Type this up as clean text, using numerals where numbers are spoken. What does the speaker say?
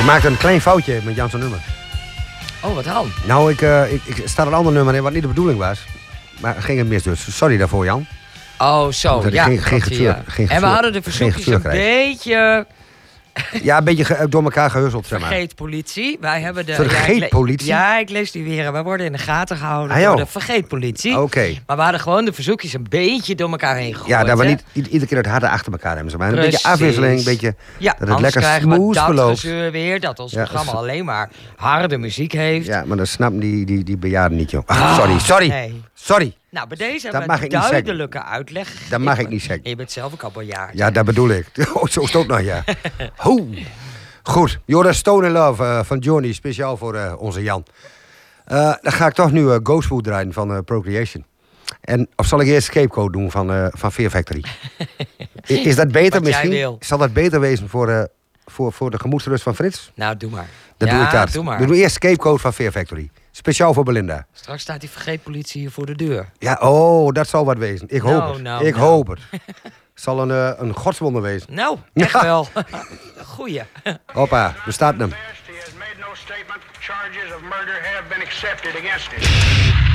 maakte een klein foutje met Jan's nummer. Oh, wat dan? Nou, ik staat een ander nummer in wat niet de bedoeling was. Maar het ging het mis dus. Sorry daarvoor, Jan. Oh, zo. Ja, geen gezeur. En we hadden de verzoekjes een beetje... Ja, een beetje door elkaar gehusteld, zeg maar. Vergeetpolitie. Wij hebben de... Vergeetpolitie? Ja, ik lees die weer. Wij worden in de gaten gehouden door de vergeetpolitie. Oké. Maar we hadden gewoon de verzoekjes een beetje door elkaar heen gegooid. Ja, dat we niet iedere keer het harde achter elkaar hebben. Zeg maar. Een beetje afwisseling, een beetje dat het lekker smooth verloopt. Ja, weer dat ons programma alleen maar harde muziek heeft. Ja, maar dat snappen die bejaarden niet, joh. Ach, sorry. Nee. Sorry. Nou, bij deze hebben we een duidelijke uitleg gegeven. Dat mag ik niet zeggen. Je bent zelf ook al bejaard. Ja, dat bedoel ik. Oh, zo is het ook nog, ja. Goed, Jordan Stone in Love van Johnny, speciaal voor onze Jan. Dan ga ik toch nu Ghostwood draaien van Procreation. Of zal ik eerst Scapegoat doen van Fear Factory? Is dat beter misschien? Zal dat beter wezen voor de gemoedsrust van Frits? Nou, doe maar. Dan doe ik dat. Doe maar. We doen eerst Scapegoat van Fear Factory. Speciaal voor Belinda. Straks staat die vergeetpolitie hier voor de deur. Ja, dat zal wat wezen. Ik hoop het. Zal een godswonder wezen. Nou, echt wel. Goeie. Hoppa, we starten hem.